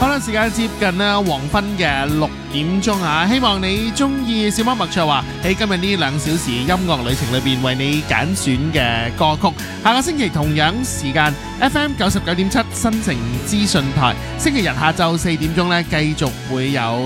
好啦，時間接近黃昏嘅6點鐘啊！希望你中意小貓麥卓華喺今日呢2小時音樂旅程裏邊為你揀選嘅歌曲。下個星期同樣時間 FM 99.7新城資訊台，星期日下晝4點鐘呢，繼續會有